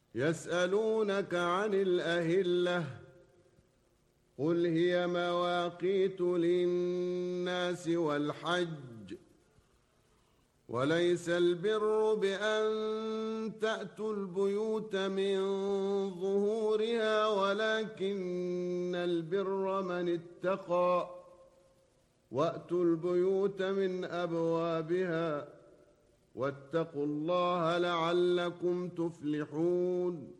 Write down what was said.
يسألونك عن الأهلة قل هي مواقيت للناس والحج وليس البر بأن تأتوا البيوت من ظهورها ولكن البر من اتقى وأتوا البيوت من أبوابها واتقوا الله لعلكم تفلحون